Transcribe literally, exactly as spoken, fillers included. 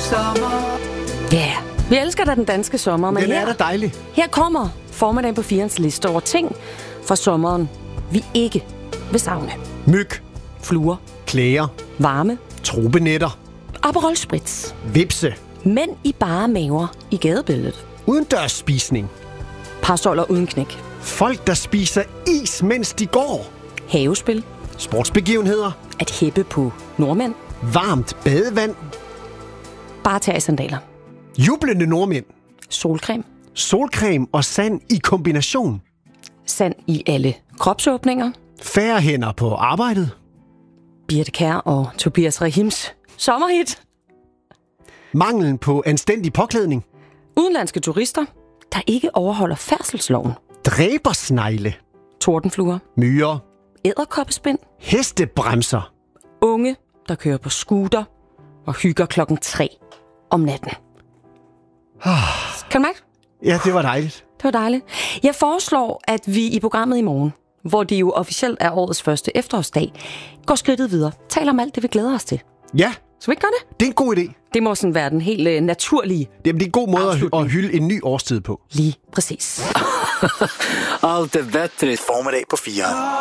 sommer. Ja, yeah. Vi elsker da den danske sommer, men Den her, er da dejlig. her kommer formiddagen på firens liste over ting fra sommeren, vi ikke vil savne. Myg, Fluer, klæger, varme, tropenetter, Aperol Spritz, vipse, mænd i bare maver i gadebilledet, udendørs spisning, parasoller uden knæk, folk, der spiser is, mens de går, havespil, sportsbegivenheder, at hæppe på nordmænd, varmt badevand, bare tage sandaler, jublende nordmænd, solcreme, solcreme og sand i kombination, sand i alle kropsåbninger, færre hænder på arbejdet, Birte Kjær og Tobias Rahims sommerhit, manglen på anstændig påklædning, udenlandske turister, der ikke overholder færdselsloven, dræbersnegle, tordenfluer, myrer, edderkoppespind, hestebremser, unge, der kører på scooter og hygger klokken tre om natten. Kan du mærke? Ja, det var dejligt. Det var dejligt. Jeg foreslår, at vi i programmet i morgen, hvor det jo officielt er årets første efterårsdag, går skridtet videre. Taler om alt det, vi glæder os til. Ja, Skal vi ikke gøre det? det er en god idé. Det må sådan være den helt uh, naturlige. Jamen, det er en god måde at, Afslutning. at hylde en ny årstid på. Lige præcis. Allt är bättre. Formiddag på fire.